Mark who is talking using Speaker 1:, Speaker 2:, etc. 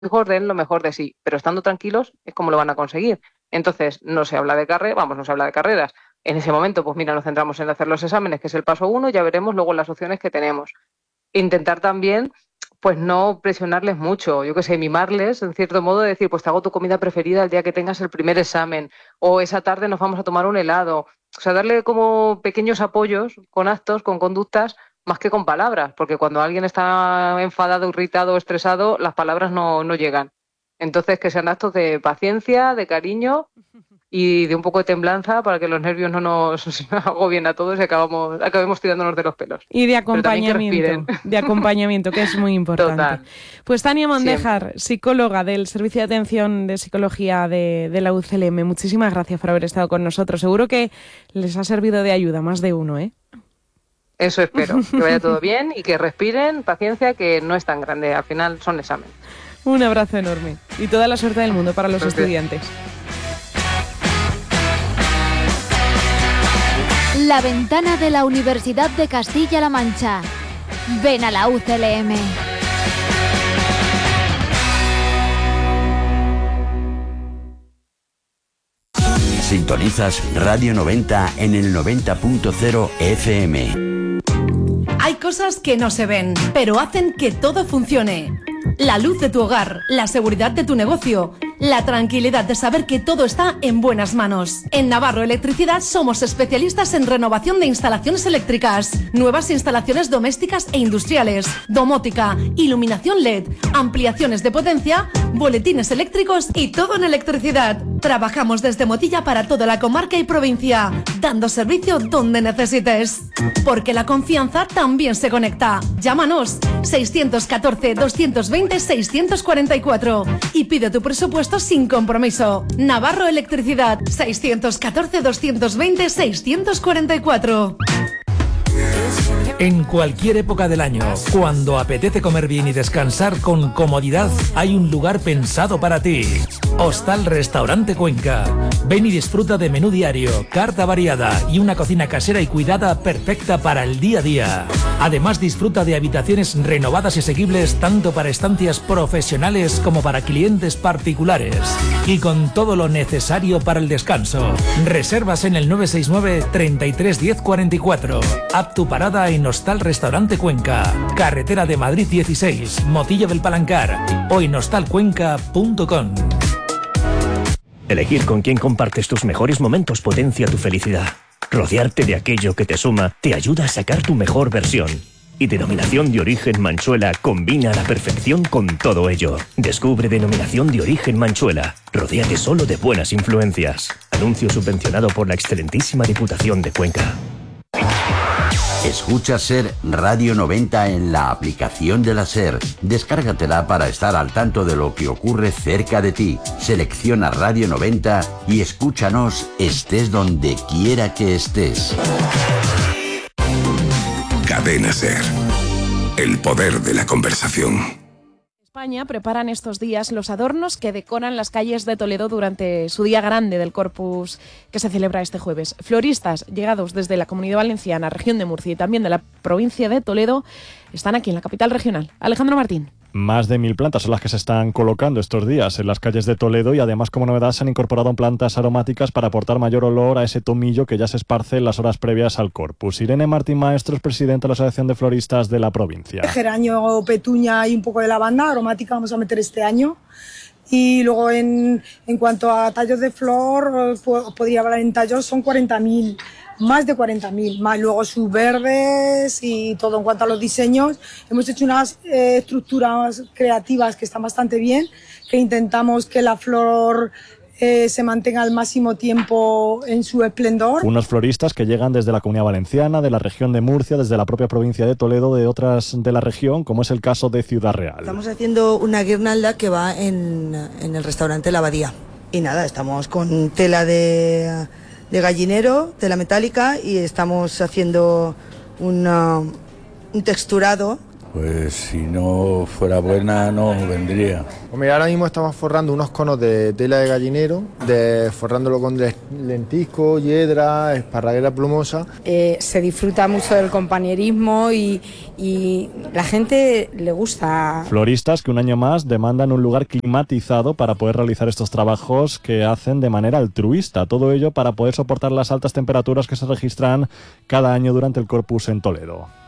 Speaker 1: hijos den lo mejor de sí, pero estando tranquilos es como lo van a conseguir. Entonces, no se habla de no se habla de carreras. En ese momento, pues mira, nos centramos en hacer los exámenes, que es el paso 1, ya veremos luego las opciones que tenemos. Intentar también, pues no presionarles mucho, yo qué sé, mimarles, en cierto modo, decir, pues te hago tu comida preferida el día que tengas el primer examen, o esa tarde nos vamos a tomar un helado. O sea, darle como pequeños apoyos con actos, con conductas, más que con palabras, porque cuando alguien está enfadado, irritado o estresado, las palabras no llegan. Entonces, que sean actos de paciencia, de cariño y de un poco de temblanza para que los nervios no nos agobien a todos y acabemos tirándonos de los pelos.
Speaker 2: Y de
Speaker 1: Pero también que respiren.
Speaker 2: acompañamiento, que es muy importante.
Speaker 1: Total.
Speaker 2: Pues Tania Mondejar, psicóloga del Servicio de Atención de Psicología de la UCLM, muchísimas gracias por haber estado con nosotros. Seguro que les ha servido de ayuda más de uno, ¿eh?
Speaker 1: Eso espero, que vaya todo bien y que respiren, paciencia, que no es tan grande, al final son exámenes.
Speaker 2: Un abrazo enorme y toda la suerte del mundo para los estudiantes.
Speaker 3: La ventana de la Universidad de Castilla-La Mancha. Ven a la UCLM.
Speaker 4: Sintonizas Radio 90 en el 90.0 FM.
Speaker 5: Hay cosas que no se ven, pero hacen que todo funcione. La luz de tu hogar, la seguridad de tu negocio, la tranquilidad de saber que todo está en buenas manos. En Navarro Electricidad somos especialistas en renovación de instalaciones eléctricas, nuevas instalaciones domésticas e industriales, domótica, iluminación LED, ampliaciones de potencia, boletines eléctricos y todo en electricidad. Trabajamos desde Motilla para toda la comarca y provincia, dando servicio donde necesites. Porque la confianza también se conecta. Llámanos 614-220-644 y pide tu presupuesto sin compromiso. Navarro Electricidad 614-220-644.
Speaker 6: En cualquier época del año, cuando apetece comer bien y descansar con comodidad, hay un lugar pensado para ti. Hostal Restaurante Cuenca. Ven y disfruta de menú diario, carta variada y una cocina casera y cuidada perfecta para el día a día. Además, disfruta de habitaciones renovadas y asequibles tanto para estancias profesionales como para clientes particulares. Y con todo lo necesario para el descanso. Reservas en el 969 33 10 44. Haz tu parada en Hostal Restaurante Cuenca, carretera de Madrid 16, Motillo del Palancar, o en hostalcuenca.com.
Speaker 7: Elegir con quién compartes tus mejores momentos potencia tu felicidad. Rodearte de aquello que te suma te ayuda a sacar tu mejor versión. Y Denominación de Origen Manchuela combina a la perfección con todo ello. Descubre Denominación de Origen Manchuela. Rodéate solo de buenas influencias. Anuncio subvencionado por la excelentísima Diputación de Cuenca.
Speaker 4: Escucha SER Radio 90 en la aplicación de la SER. Descárgatela para estar al tanto de lo que ocurre cerca de ti. Selecciona Radio 90 y escúchanos estés donde quiera que estés.
Speaker 8: Cadena SER. El poder de la conversación.
Speaker 2: España preparan estos días los adornos que decoran las calles de Toledo durante su día grande del Corpus que se celebra este jueves. Floristas llegados desde la Comunidad Valenciana, región de Murcia y también de la provincia de Toledo están aquí en la capital regional. Alejandro Martín.
Speaker 9: Más de 1.000 plantas son las que se están colocando estos días en las calles de Toledo y además como novedad se han incorporado plantas aromáticas para aportar mayor olor a ese tomillo que ya se esparce en las horas previas al Corpus. Irene Martín Maestro es presidenta de la Asociación de Floristas de la provincia.
Speaker 10: Geranio, petuña y un poco de lavanda aromática vamos a meter este año. Y luego en cuanto a tallos de flor, podría hablar en tallos, son 40.000. Más de 40.000, más luego sus verdes y todo. En cuanto a los diseños, hemos hecho unas estructuras creativas que están bastante bien, que intentamos que la flor se mantenga al máximo tiempo en su esplendor.
Speaker 9: Unos floristas que llegan desde la Comunidad Valenciana, de la región de Murcia, desde la propia provincia de Toledo, de otras de la región, como es el caso de Ciudad Real.
Speaker 11: Estamos haciendo una guirnalda que va en el restaurante La Abadía. Y nada, estamos con tela de gallinero, tela metálica, y estamos haciendo un texturado
Speaker 12: Pues si no fuera buena no vendría.
Speaker 13: Pues mira, ahora mismo estamos forrando unos conos de tela de gallinero, forrándolo con lentisco, hiedra, esparraguera plumosa.
Speaker 14: Se disfruta mucho del compañerismo y la gente le gusta.
Speaker 9: Floristas que un año más demandan un lugar climatizado para poder realizar estos trabajos que hacen de manera altruista. Todo ello para poder soportar las altas temperaturas que se registran cada año durante el Corpus en Toledo.